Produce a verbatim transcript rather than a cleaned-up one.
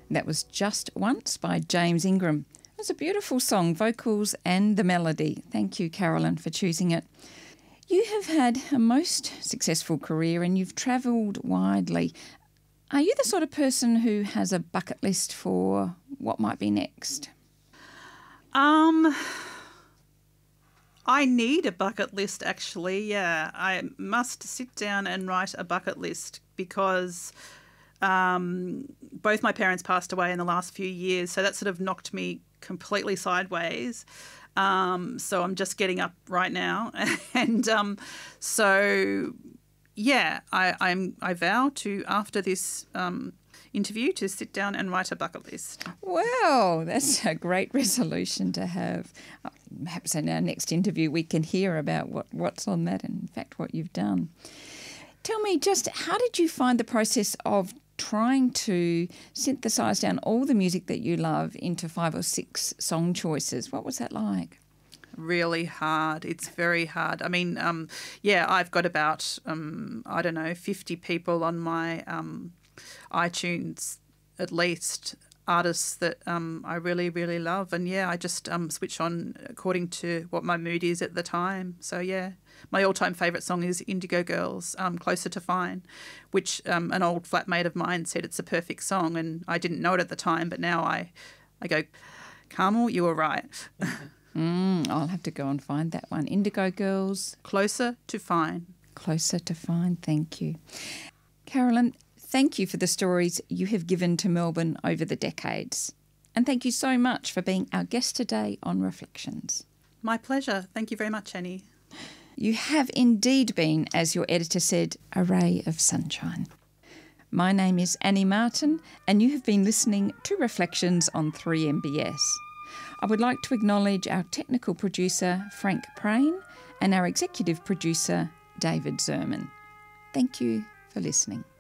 That was Just Once by James Ingram. It was a beautiful song, vocals and the melody. Thank you, Carolyn, for choosing it. You have had a most successful career and you've travelled widely. Are you the sort of person who has a bucket list for what might be next? Um, I need a bucket list, actually, yeah. I must sit down and write a bucket list because um, both my parents passed away in the last few years, so that sort of knocked me completely sideways. Um, so I'm just getting up right now. and um, so, yeah, I, I'm, I vow to, after this um, interview, to sit down and write a bucket list. Wow, that's a great resolution to have. Perhaps in our next interview we can hear about what, what's on that and, in fact, what you've done. Tell me, just how did you find the process of trying to synthesise down all the music that you love into five or six song choices? What was that like? Really hard. It's very hard. I mean, um, yeah, I've got about, um, I don't know, fifty people on my um, iTunes, at least, artists that um, I really, really love. And, yeah, I just um, switch on according to what my mood is at the time. So, yeah. My all-time favourite song is Indigo Girls, um, Closer to Fine, which um, an old flatmate of mine said it's a perfect song, and I didn't know it at the time, but now I, I go, Carmel, you were right. mm, I'll have to go and find that one. Indigo Girls. Closer to Fine. Closer to Fine, thank you. Carolyn, thank you for the stories you have given to Melbourne over the decades. And thank you so much for being our guest today on Reflections. My pleasure. Thank you very much, Annie. You have indeed been, as your editor said, a ray of sunshine. My name is Annie Martin, and you have been listening to Reflections on three M B S. I would like to acknowledge our technical producer, Frank Prain, and our executive producer, David Zerman. Thank you for listening.